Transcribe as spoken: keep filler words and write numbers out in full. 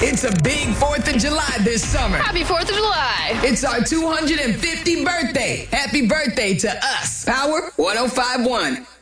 It's a big fourth of July this summer. Happy fourth of July. It's our two hundred fiftieth birthday. Happy birthday to us. Power one oh five point one.